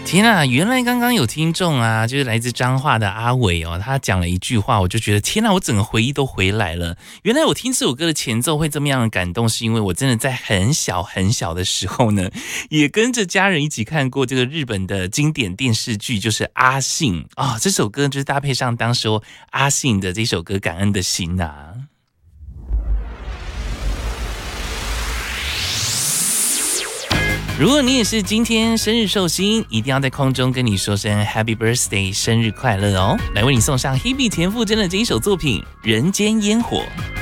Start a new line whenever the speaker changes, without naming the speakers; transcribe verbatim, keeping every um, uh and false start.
天啊，原来刚刚有听众啊，就是来自彰化的阿伟哦，他讲了一句话，我就觉得天啊，我整个回忆都回来了。原来我听这首歌的前奏会这么样的感动，是因为我真的在很小很小的时候呢，也跟着家人一起看过这个日本的经典电视剧，就是阿信啊、哦。这首歌就是搭配上当时候阿信的这首歌《感恩的心》啊。如果你也是今天生日寿星，一定要在空中跟你说声 Happy Birthday， 生日快乐哦！来为你送上 Hebe 田馥甄的这一首作品《人间烟火》。